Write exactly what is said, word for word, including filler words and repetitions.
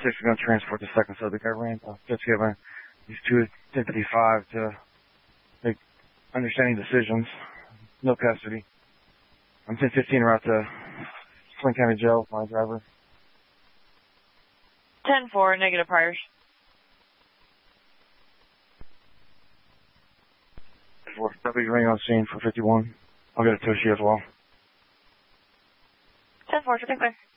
six is going to transport the second subject. I ran uh, just given these two ten fifty-five to make understanding decisions. No custody. I'm ten fifteen route to Flint County Jail with my driver. ten four, negative priors. For deputy running on scene for fifty-one. I'll get a Toshi as well. ten four, should be clear.